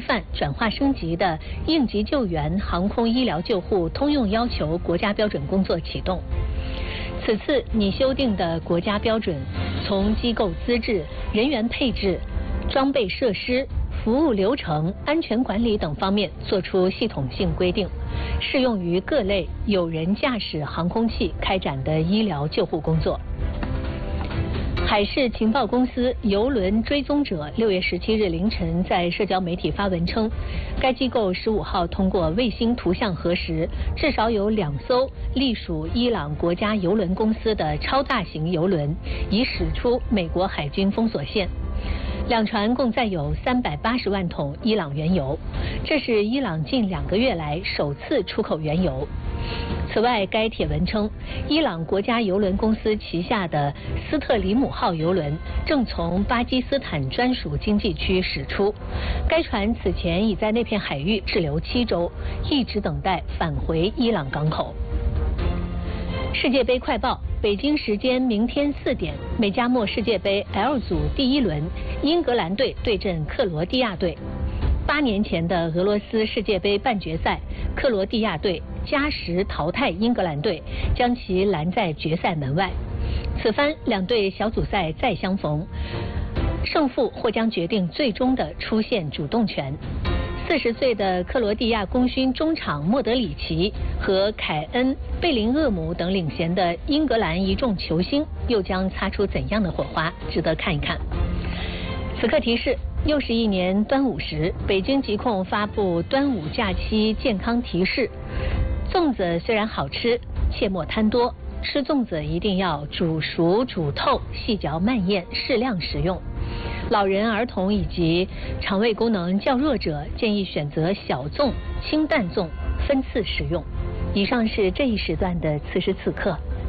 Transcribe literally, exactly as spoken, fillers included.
范转化升级的应急救援航空医疗救护通用要求国家标准工作启动。此次拟修订的国家标准，从机构资质、人员配置、装备设施、服务流程、安全管理等方面作出系统性规定，适用于各类有人驾驶航空器开展的医疗救护工作。海事情报公司邮轮追踪者六月十七日凌晨在社交媒体发文称，该机构十五号通过卫星图像核实，至少有两艘隶属伊朗国家邮轮公司的超大型邮轮已驶出美国海军封锁线。两船共载有三百八十万桶伊朗原油，这是伊朗近两个月来首次出口原油。此外，该帖文称，伊朗国家邮轮公司旗下的斯特里姆号邮轮正从巴基斯坦专属经济区驶出，该船此前已在那片海域滞留七周，一直等待返回伊朗港口。世界杯快报：北京时间明天四点，美加墨世界杯 L 组第一轮，英格兰队对阵克罗地亚队。八年前的俄罗斯世界杯半决赛，克罗地亚队加时淘汰英格兰队，将其拦在决赛门外。此番两队小组赛再相逢，胜负或将决定最终的出线主动权。四十岁的克罗地亚功勋中场莫德里奇和凯恩、贝林厄姆等领衔的英格兰一众球星，又将擦出怎样的火花？值得看一看。此刻提示：又是一年端午时，北京疾控发布端午假期健康提示：粽子虽然好吃，切莫贪多，吃粽子一定要煮熟煮透，细嚼慢咽，适量食用。老人、儿童以及肠胃功能较弱者建议选择小粽、清淡粽，分次食用。以上是这一时段的此时此刻，